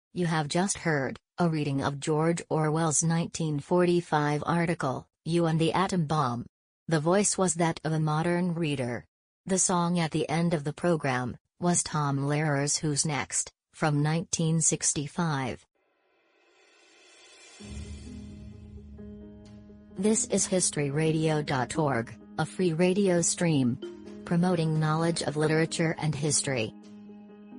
You have just heard a reading of George Orwell's 1945 article, You and the Atom Bomb. The voice was that of a modern reader. The song at the end of the program was Tom Lehrer's Who's Next, from 1965. This is historyradio.org, a free radio stream promoting knowledge of literature and history.